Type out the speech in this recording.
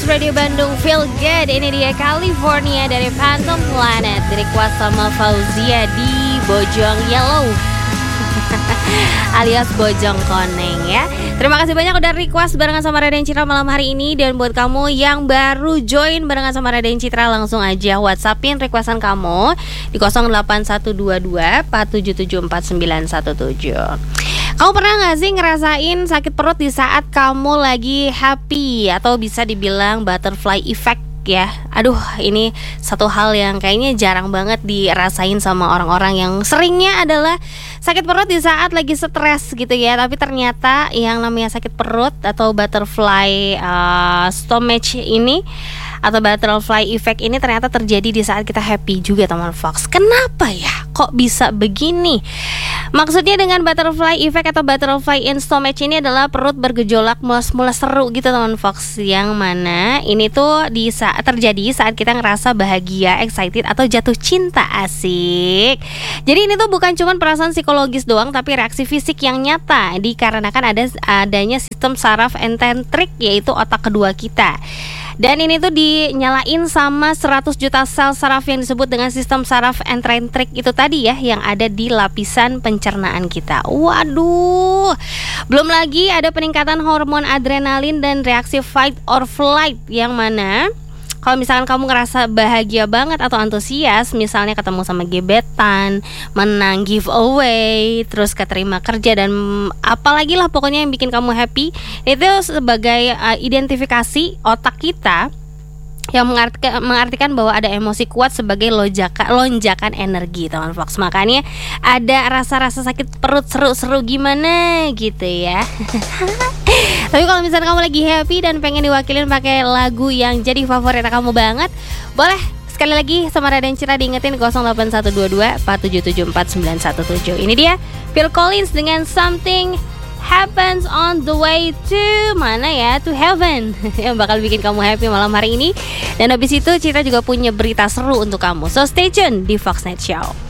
Radio Bandung Feel Good. Ini dia California dari Phantom Planet, dari request sama Fauzia di Bojong Yellow alias Bojong Koneng ya. Terima kasih banyak udah request barengan sama Raden Citra malam hari ini. Dan buat kamu yang baru join barengan sama Raden Citra, langsung aja WhatsAppin requestan kamu di 08122 4774917. Kamu pernah gak sih ngerasain sakit perut di saat kamu lagi happy, atau bisa dibilang butterfly effect ya? Aduh, ini satu hal yang kayaknya jarang banget dirasain sama orang-orang yang seringnya adalah sakit perut di saat lagi stres gitu ya. Tapi ternyata yang namanya sakit perut atau butterfly stomach ini, atau butterfly effect ini ternyata terjadi di saat kita happy juga, teman Fox. Kenapa ya? Kok bisa begini? Maksudnya dengan butterfly effect atau butterfly in stomach ini adalah perut bergejolak, mules-mules seru gitu, teman Fox. Yang mana ini tuh terjadi saat kita ngerasa bahagia, excited, atau jatuh cinta. Asik. Jadi ini tuh bukan cuma perasaan psikologis doang, tapi reaksi fisik yang nyata dikarenakan adanya sistem saraf ententrik, yaitu otak kedua kita. Dan ini tuh dinyalain sama 100 juta sel saraf yang disebut dengan sistem saraf ententrik itu tadi ya, yang ada di lapisan pencernaan kita. Waduh. Belum lagi ada peningkatan hormon adrenalin dan reaksi fight or flight, yang mana kalau misalkan kamu ngerasa bahagia banget atau antusias, misalnya ketemu sama gebetan, menang giveaway, terus keterima kerja, dan apalagi lah pokoknya yang bikin kamu happy, itu sebagai identifikasi otak kita yang mengartikan bahwa ada emosi kuat sebagai lonjakan energi, teman Fox. Makanya ada rasa-rasa sakit perut seru-seru gimana gitu ya. Tapi kalau misalnya kamu lagi happy dan pengen diwakilin pakai lagu yang jadi favorit kamu banget, boleh sekali lagi sama Raden Citra diingetin 08122 4774917. Ini dia Phil Collins dengan Something Happens on the Way to mana ya? To Heaven. Yang bakal bikin kamu happy malam hari ini. Dan habis itu Citra juga punya berita seru untuk kamu. So stay tune di Foxnet Show.